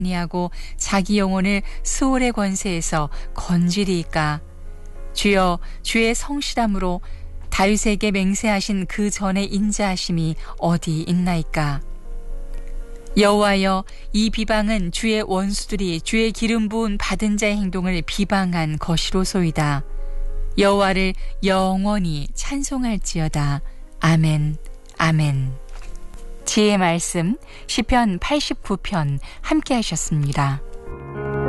아니하고 자기 영혼을 수월의 권세에서 건지리이까. 주여, 주의 성실함으로 다윗에게 맹세하신 그 전에 인자하심이 어디 있나이까. 여호와여, 이 비방은 주의 원수들이 주의 기름 부은 받은 자의 행동을 비방한 것이로소이다. 여호와를 영원히 찬송할지어다. 아멘, 아멘. 지혜의 말씀 시편 89편 함께 하셨습니다.